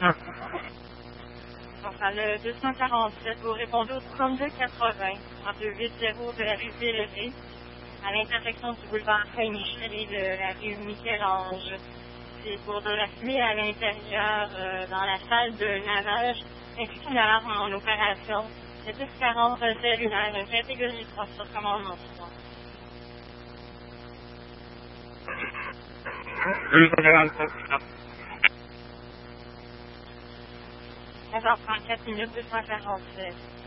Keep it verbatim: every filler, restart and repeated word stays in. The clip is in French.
Enfin, le deux cent quarante-sept, vous répondez au trente-deux quatre-vingts, en deux huit zéro de la rue Villeray, à l'intersection du boulevard Saint-Michel et de la rue Michel-Ange. C'est pour de la fumée à l'intérieur, euh, dans la salle de lavage, ainsi qu'une alarme en opération. Le dix quarante cellulaire, catégorie trois sur commandement. quinze heures trente-quatre minutes, deux cent quarante-sept.